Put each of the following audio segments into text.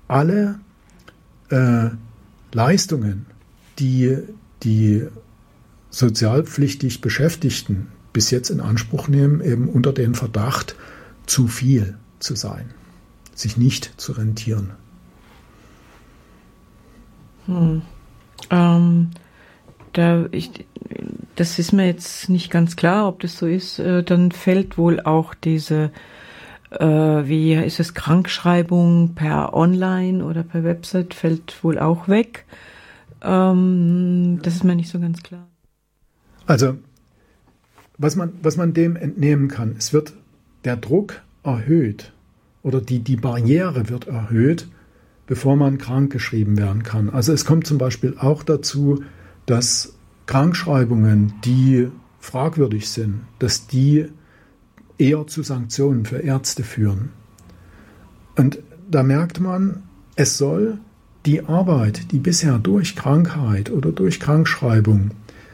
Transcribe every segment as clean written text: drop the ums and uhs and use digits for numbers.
alle Leistungen, die die sozialpflichtig Beschäftigten bis jetzt in Anspruch nehmen, eben unter den Verdacht, zu viel zu sein, sich nicht zu rentieren. Das ist mir jetzt nicht ganz klar, ob das so ist. Dann fällt wohl auch diese, wie ist es, Krankschreibung per Online oder per Website, fällt wohl auch weg. Das ist mir nicht so ganz klar. Also, was man dem entnehmen kann, es wird der Druck erhöht oder die Barriere wird erhöht, bevor man krankgeschrieben werden kann. Also es kommt zum Beispiel auch dazu, dass Krankschreibungen, die fragwürdig sind, dass die eher zu Sanktionen für Ärzte führen. Und da merkt man, es soll die Arbeit, die bisher durch Krankheit oder durch Krankschreibung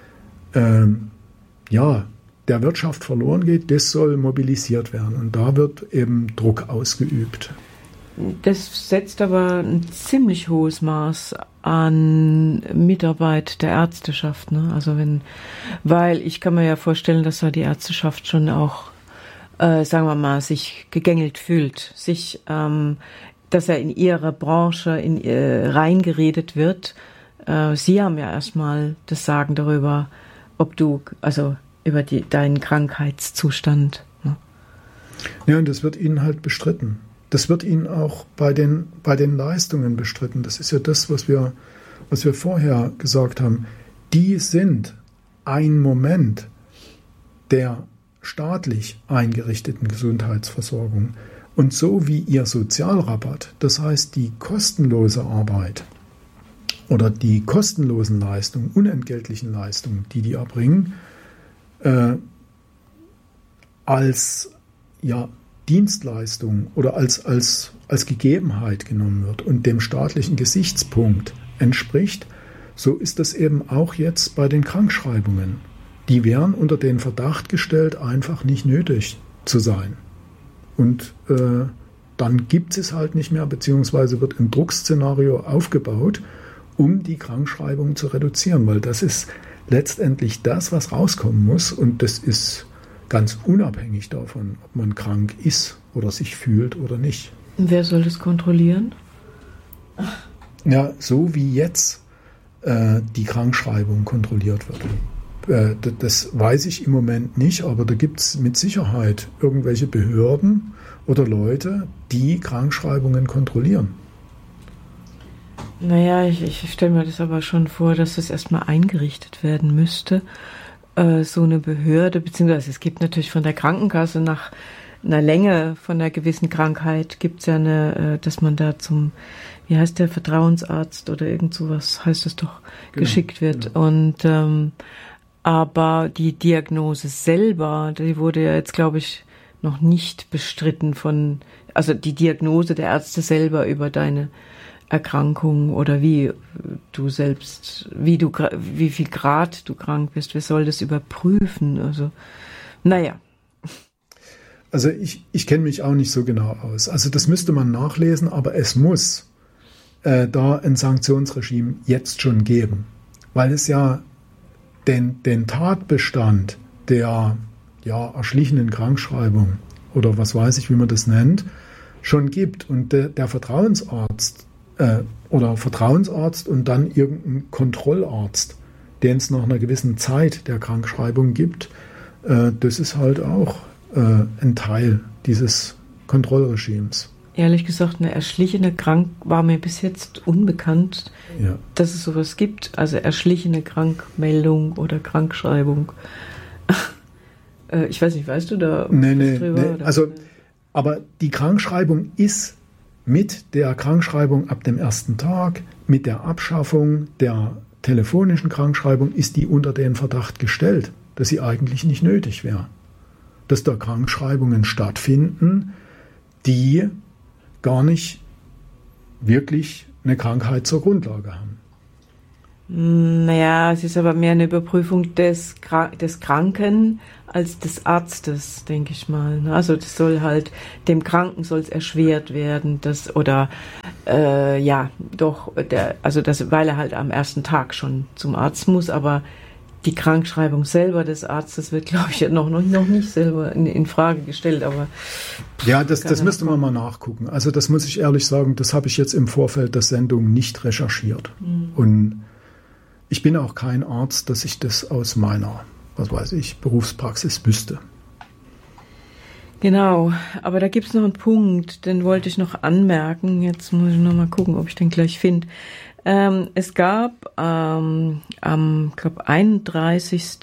der Wirtschaft verloren geht, das soll mobilisiert werden. Und da wird eben Druck ausgeübt. Das setzt aber ein ziemlich hohes Maß an Mitarbeit der Ärzteschaft, ne? Also weil ich kann mir ja vorstellen, dass da die Ärzteschaft schon auch, sagen wir mal, sich gegängelt fühlt, dass er in ihre Branche reingeredet wird. Sie haben ja erstmal das Sagen darüber, ob du, also über deinen Krankheitszustand. Ne? Ja, und das wird ihnen halt bestritten. Das wird ihnen auch bei den Leistungen bestritten. Das ist ja das, was wir vorher gesagt haben. Die sind ein Moment der staatlich eingerichteten Gesundheitsversorgung. Und so wie ihr Sozialrabatt, das heißt die kostenlose Arbeit oder die kostenlosen Leistungen, unentgeltlichen Leistungen, die erbringen, als Dienstleistung oder als Gegebenheit genommen wird und dem staatlichen Gesichtspunkt entspricht, so ist das eben auch jetzt bei den Krankschreibungen. Die werden unter den Verdacht gestellt, einfach nicht nötig zu sein. Und dann gibt es halt nicht mehr, beziehungsweise wird ein Druckszenario aufgebaut, um die Krankschreibung zu reduzieren, weil das ist letztendlich das, was rauskommen muss, und das ist ganz unabhängig davon, ob man krank ist oder sich fühlt oder nicht. Wer soll das kontrollieren? Ja, so wie jetzt die Krankschreibung kontrolliert wird. Das weiß ich im Moment nicht, aber da gibt es mit Sicherheit irgendwelche Behörden oder Leute, die Krankschreibungen kontrollieren. Naja, ich stelle mir das aber schon vor, dass das erstmal eingerichtet werden müsste. So eine Behörde, beziehungsweise es gibt natürlich von der Krankenkasse nach einer Länge von einer gewissen Krankheit gibt es ja dass man da zum, wie heißt der, Vertrauensarzt oder irgend sowas heißt es doch, genau, geschickt wird. Genau. Und aber die Diagnose selber, die wurde ja jetzt, glaube ich, noch nicht bestritten also die Diagnose der Ärzte selber über deine Erkrankung oder wie viel Grad du krank bist. Wer soll das überprüfen? Also, naja. Also ich kenne mich auch nicht so genau aus. Also das müsste man nachlesen, aber es muss da ein Sanktionsregime jetzt schon geben, weil es ja den Tatbestand der erschlichenen Krankschreibung oder was weiß ich, wie man das nennt, schon gibt. Und der Vertrauensarzt oder Vertrauensarzt und dann irgendein Kontrollarzt, den es nach einer gewissen Zeit der Krankschreibung gibt, das ist halt auch ein Teil dieses Kontrollregimes. Ehrlich gesagt, eine erschlichene war mir bis jetzt unbekannt, dass es sowas gibt. Also erschlichene Krankmeldung oder Krankschreibung. Ich weiß nicht, weißt du da was drüber? Nee. Also, aber die Krankschreibung ist mit der Krankschreibung ab dem ersten Tag, mit der Abschaffung der telefonischen Krankschreibung, ist die unter den Verdacht gestellt, dass sie eigentlich nicht nötig wäre. Dass da Krankschreibungen stattfinden, die gar nicht wirklich eine Krankheit zur Grundlage haben. Naja, es ist aber mehr eine Überprüfung des Kranken als des Arztes, denke ich mal. Also das soll halt, dem Kranken soll es erschwert werden, weil er halt am ersten Tag schon zum Arzt muss, aber die Krankschreibung selber des Arztes wird, glaube ich, noch nicht selber in Frage gestellt, aber... Ja, das müsste man mal nachgucken. Also das muss ich ehrlich sagen, das habe ich jetzt im Vorfeld der Sendung nicht recherchiert. Und ich bin auch kein Arzt, dass ich das aus meiner, Berufspraxis wüsste. Genau, aber da gibt es noch einen Punkt, den wollte ich noch anmerken. Jetzt muss ich noch mal gucken, ob ich den gleich finde. Es gab am, glaube 31.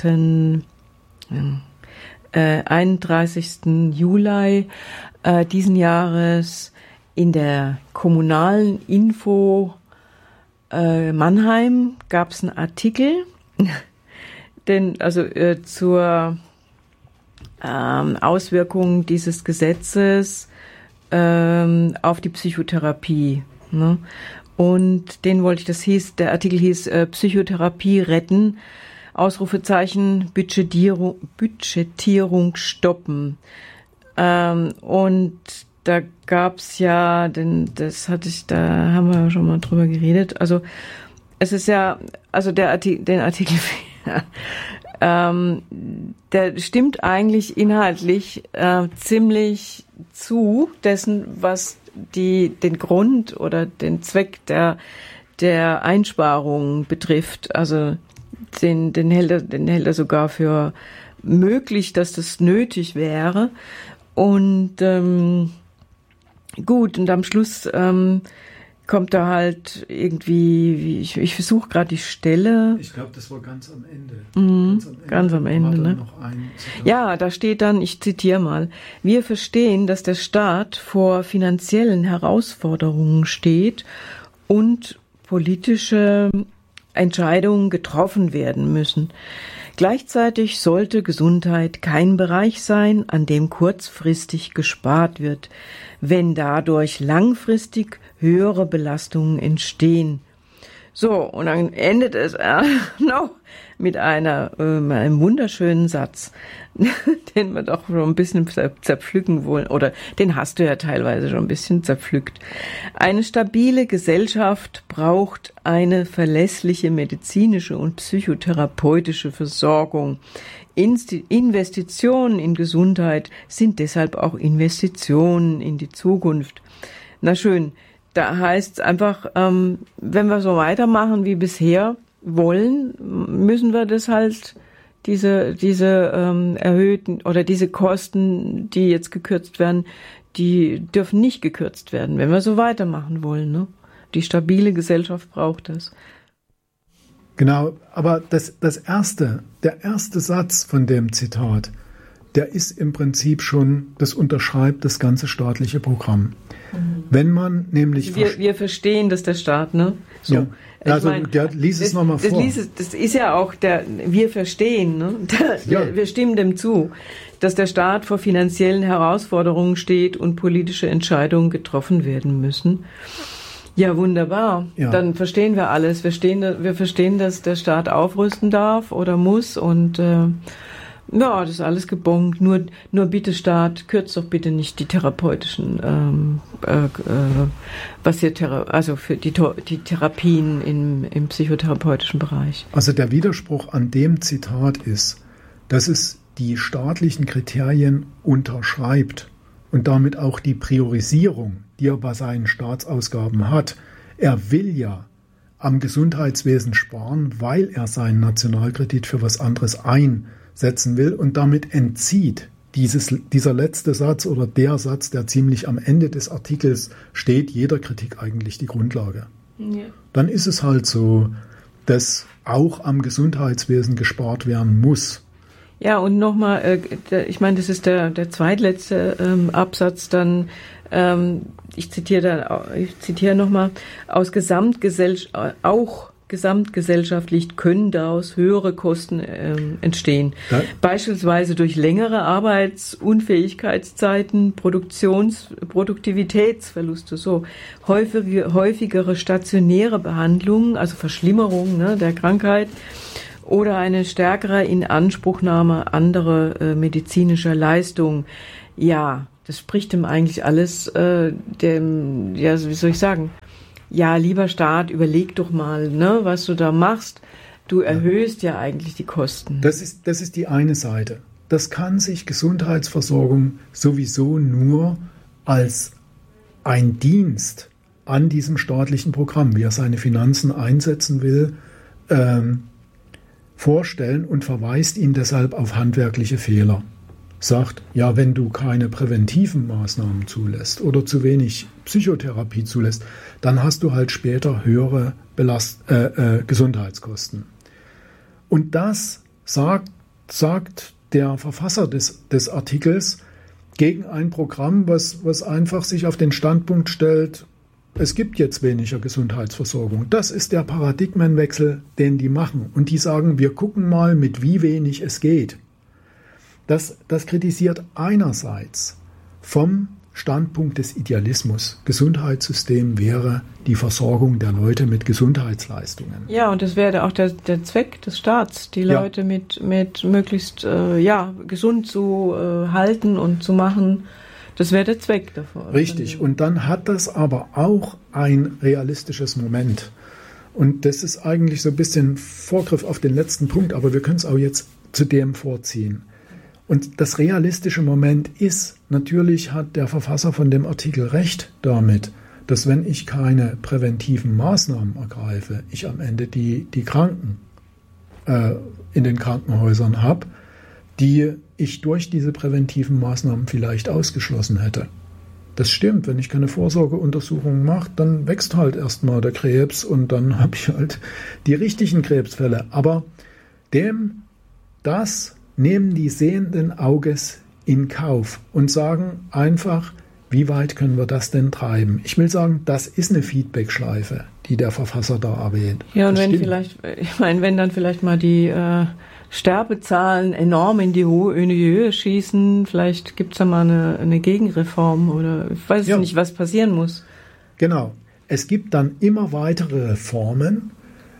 Juli diesen Jahres in der kommunalen Info Mannheim gab es einen Artikel, zur Auswirkung dieses Gesetzes auf die Psychotherapie. Ne? Und der Artikel hieß Psychotherapie retten, Ausrufezeichen, Budgetierung stoppen. Und da gab's ja, da haben wir schon mal drüber geredet. Also es ist ja, also den Artikel, der stimmt eigentlich inhaltlich ziemlich zu dessen, was den Grund oder den Zweck der Einsparung betrifft. Also den hält er sogar für möglich, dass das nötig wäre. Und gut, und am Schluss kommt da halt irgendwie, ich versuche gerade die Stelle. Ich glaube, das war ganz am Ende. Ganz am Ende, ne? Ja, da steht dann, ich zitiere mal, wir verstehen, dass der Staat vor finanziellen Herausforderungen steht und politische Entscheidungen getroffen werden müssen. Gleichzeitig sollte Gesundheit kein Bereich sein, an dem kurzfristig gespart wird, wenn dadurch langfristig höhere Belastungen entstehen. So, und dann endet es noch mit einem wunderschönen Satz, den wir doch schon ein bisschen zerpflücken wollen, oder den hast du ja teilweise schon ein bisschen zerpflückt. Eine stabile Gesellschaft braucht eine verlässliche medizinische und psychotherapeutische Versorgung. Investitionen in Gesundheit sind deshalb auch Investitionen in die Zukunft. Na schön, da heißt es einfach, wenn wir so weitermachen wie bisher wollen, müssen wir das halt, diese erhöhten oder diese Kosten, die jetzt gekürzt werden, die dürfen nicht gekürzt werden, wenn wir so weitermachen wollen. Ne? Die stabile Gesellschaft braucht das. Genau, aber der erste Satz von dem Zitat, der ist im Prinzip schon, das unterschreibt das ganze staatliche Programm. Wenn man nämlich... Wir verstehen, dass der Staat, ne? So. Ja. Also, lies es nochmal vor. Das ist ja auch wir verstehen, ne? Wir stimmen dem zu, dass der Staat vor finanziellen Herausforderungen steht und politische Entscheidungen getroffen werden müssen. Ja, wunderbar. Ja. Dann verstehen wir alles. Wir verstehen, dass der Staat aufrüsten darf oder muss und das ist alles gebongt. Nur bitte Staat, kürzt doch bitte nicht die therapeutischen, für die Therapien im psychotherapeutischen Bereich. Also der Widerspruch an dem Zitat ist, dass es die staatlichen Kriterien unterschreibt und damit auch die Priorisierung, die er bei seinen Staatsausgaben hat. Er will ja am Gesundheitswesen sparen, weil er seinen Nationalkredit für was anderes einsetzen will und damit entzieht dieser letzte Satz oder der Satz, der ziemlich am Ende des Artikels steht, jeder Kritik eigentlich die Grundlage. Ja. Dann ist es halt so, dass auch am Gesundheitswesen gespart werden muss. Ja, und nochmal, ich meine, das ist der zweitletzte Absatz, dann, ich zitiere nochmal, auch gesamtgesellschaftlich können daraus höhere Kosten entstehen. Ja. Beispielsweise durch längere Arbeitsunfähigkeitszeiten, Produktivitätsverluste, so häufigere stationäre Behandlungen, also Verschlimmerung der Krankheit oder eine stärkere Inanspruchnahme anderer medizinischer Leistungen. Ja, das spricht dem eigentlich alles, wie soll ich sagen, ja, lieber Staat, überleg doch mal, was du da machst. Du erhöhst ja eigentlich die Kosten. Das ist die eine Seite. Das kann sich Gesundheitsversorgung sowieso nur als ein Dienst an diesem staatlichen Programm, wie er seine Finanzen einsetzen will, vorstellen und verweist ihn deshalb auf handwerkliche Fehler. Sagt, ja, wenn du keine präventiven Maßnahmen zulässt oder zu wenig Psychotherapie zulässt, dann hast du halt später höhere Gesundheitskosten. Und das sagt der Verfasser des Artikels gegen ein Programm, was einfach sich auf den Standpunkt stellt, es gibt jetzt weniger Gesundheitsversorgung. Das ist der Paradigmenwechsel, den die machen. Und die sagen, wir gucken mal, mit wie wenig es geht. Das kritisiert einerseits vom Standpunkt des Idealismus. Gesundheitssystem wäre die Versorgung der Leute mit Gesundheitsleistungen. Ja, und das wäre auch der Zweck des Staats, die Leute mit möglichst gesund zu halten und zu machen. Das wäre der Zweck davon. Richtig. Und dann hat das aber auch ein realistisches Moment. Und das ist eigentlich so ein bisschen Vorgriff auf den letzten Punkt, aber wir können es auch jetzt zu dem vorziehen. Und das realistische Moment ist, natürlich hat der Verfasser von dem Artikel recht damit, dass wenn ich keine präventiven Maßnahmen ergreife, ich am Ende die Kranken in den Krankenhäusern habe, die ich durch diese präventiven Maßnahmen vielleicht ausgeschlossen hätte. Das stimmt, wenn ich keine Vorsorgeuntersuchungen mache, dann wächst halt erstmal der Krebs und dann habe ich halt die richtigen Krebsfälle. Aber das nehmen die sehenden Auges in Kauf und sagen einfach, wie weit können wir das denn treiben? Ich will sagen, das ist eine Feedback-Schleife, die der Verfasser da erwähnt. Ja, und wenn dann vielleicht mal die Sterbezahlen enorm in die Höhe schießen, vielleicht gibt es da mal eine Gegenreform oder ich weiß nicht, was passieren muss. Genau. Es gibt dann immer weitere Reformen,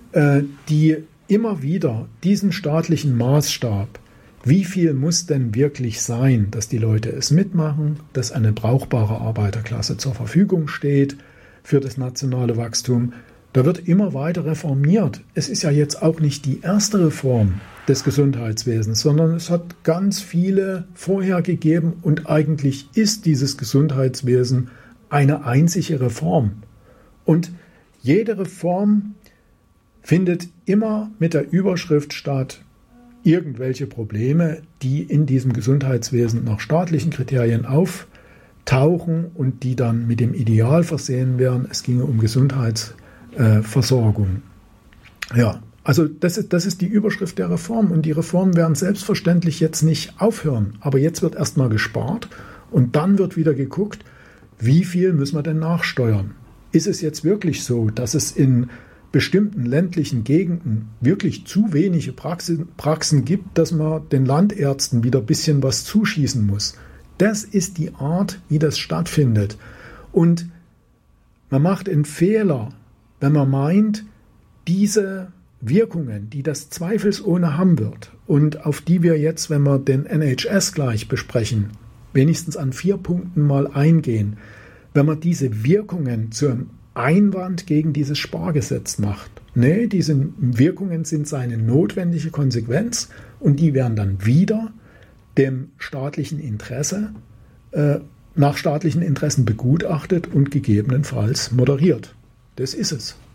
die immer wieder diesen staatlichen Maßstab, wie viel muss denn wirklich sein, dass die Leute es mitmachen, dass eine brauchbare Arbeiterklasse zur Verfügung steht für das nationale Wachstum. Da wird immer weiter reformiert. Es ist ja jetzt auch nicht die erste Reform des Gesundheitswesens, sondern es hat ganz viele vorher gegeben und eigentlich ist dieses Gesundheitswesen eine einzige Reform. Und jede Reform findet immer mit der Überschrift statt, irgendwelche Probleme, die in diesem Gesundheitswesen nach staatlichen Kriterien auftauchen und die dann mit dem Ideal versehen werden, es ginge um Gesundheitsversorgung. Ja, also das ist die Überschrift der Reform und die Reformen werden selbstverständlich jetzt nicht aufhören, aber jetzt wird erstmal gespart und dann wird wieder geguckt, wie viel müssen wir denn nachsteuern? Ist es jetzt wirklich so, dass es in bestimmten ländlichen Gegenden wirklich zu wenige Praxen gibt, dass man den Landärzten wieder ein bisschen was zuschießen muss? Das ist die Art, wie das stattfindet. Und man macht einen Fehler, wenn man meint, diese Wirkungen, die das zweifelsohne haben wird und auf die wir jetzt, wenn wir den NHS gleich besprechen, wenigstens an 4 Punkten mal eingehen, wenn man diese Wirkungen zum Einwand gegen dieses Spargesetz macht. Nee, diese Wirkungen sind seine notwendige Konsequenz und die werden dann wieder dem staatlichen Interesse, nach staatlichen Interessen begutachtet und gegebenenfalls moderiert. Das ist es.